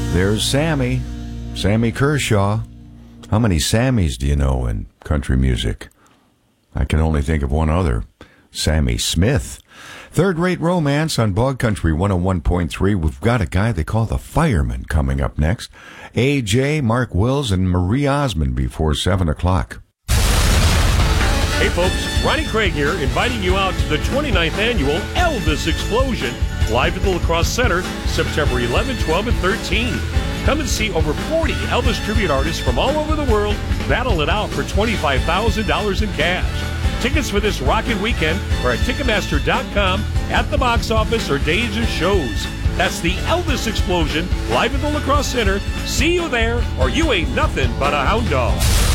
There's Sammy Kershaw. How many Sammys do you know in country music? I can only think of one other, Sammy Smith. Third-rate romance on Bog Country 101.3. We've got a guy they call the Fireman coming up next. AJ, Mark Wills, and Marie Osmond before 7 o'clock. Hey folks, Ronnie Craig here, inviting you out to the 29th annual Elvis Explosion, live at the La Crosse Center, September 11, 12, and 13. Come and see over 40 Elvis tribute artists from all over the world battle it out for $25,000 in cash. Tickets for this rockin' weekend are at Ticketmaster.com, at the box office, or days of shows. That's the Elvis Explosion, live at the La Crosse Center. See you there, or you ain't nothing but a hound dog.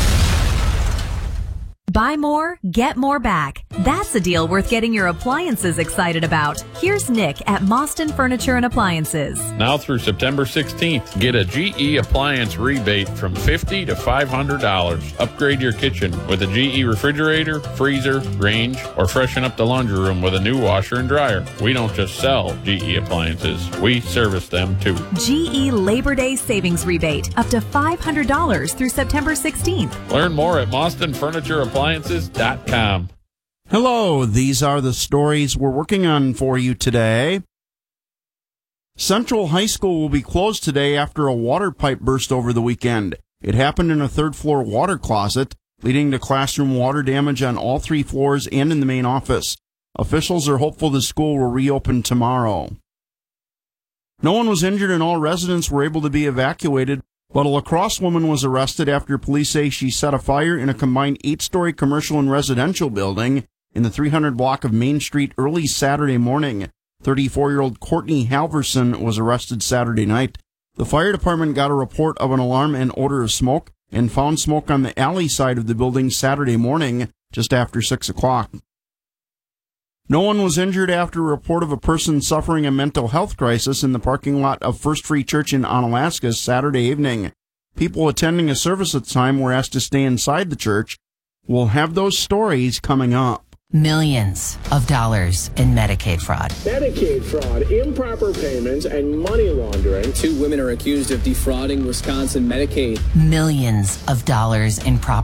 Buy more, get more back. That's a deal worth getting your appliances excited about. Here's Nick at Mostyn Furniture and Appliances. Now through September 16th, get a GE appliance rebate from $50 to $500. Upgrade your kitchen with a GE refrigerator, freezer, range, or freshen up the laundry room with a new washer and dryer. We don't just sell GE appliances, we service them too. GE Labor Day Savings Rebate, up to $500 through September 16th. Learn more at MostynFurnitureAppliances.com. Hello, these are the stories we're working on for you today. Central High School will be closed today after a water pipe burst over the weekend. It happened in a third-floor water closet, leading to classroom water damage on all 3 floors and in the main office. Officials are hopeful the school will reopen tomorrow. No one was injured and all residents were able to be evacuated, but a La Crosse woman was arrested after police say she set a fire in a combined 8-story commercial and residential building in the 300 block of Main Street early Saturday morning. 34-year-old Courtney Halverson was arrested Saturday night. The fire department got a report of an alarm and odor of smoke and found smoke on the alley side of the building Saturday morning just after 6 o'clock. No one was injured after a report of a person suffering a mental health crisis in the parking lot of First Free Church in Onalaska Saturday evening. People attending a service at the time were asked to stay inside the church. We'll have those stories coming up. Millions of dollars in Medicaid fraud. Medicaid fraud, improper payments, and money laundering. 2 women are accused of defrauding Wisconsin Medicaid. Millions of dollars in property